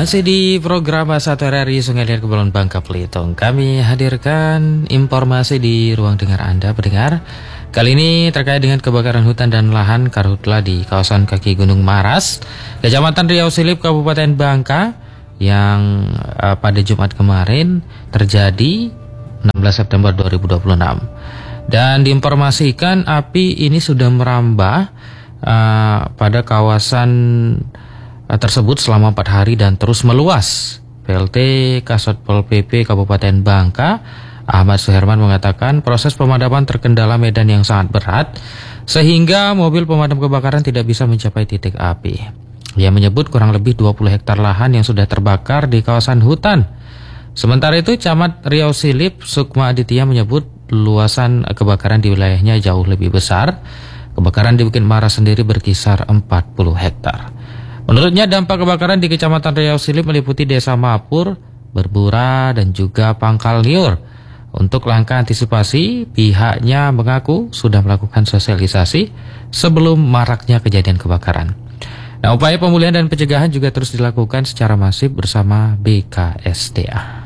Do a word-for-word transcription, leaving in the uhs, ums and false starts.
Masih di program Satu R R I Sungai Liat Kepulauan Bangka Belitung, kami hadirkan informasi di ruang dengar Anda pendengar. Kali ini terkait dengan kebakaran hutan dan lahan karhutla di kawasan kaki Gunung Maras, Kecamatan Riau Silip, Kabupaten Bangka, yang uh, pada Jumat kemarin terjadi enam belas September dua ribu dua puluh enam. Dan diinformasikan api ini sudah merambah uh, pada kawasan tersebut selama empat hari dan terus meluas. P L T Kasatpol P P Kabupaten Bangka, Ahmad Suherman, mengatakan proses pemadaman terkendala medan yang sangat berat sehingga mobil pemadam kebakaran tidak bisa mencapai titik api. Ia menyebut kurang lebih dua puluh hektar lahan yang sudah terbakar di kawasan hutan. Sementara itu, Camat Riau Silip Sukma Aditya menyebut luasan kebakaran di wilayahnya jauh lebih besar. Kebakaran di Bukit Maras sendiri berkisar empat puluh hektar. Menurutnya, dampak kebakaran di Kecamatan Riau Silip meliputi Desa Mapur, Berbura, dan juga Pangkal Liur. Untuk langkah antisipasi, pihaknya mengaku sudah melakukan sosialisasi sebelum maraknya kejadian kebakaran. Nah, upaya pemulihan dan pencegahan juga terus dilakukan secara masif bersama B K S D A.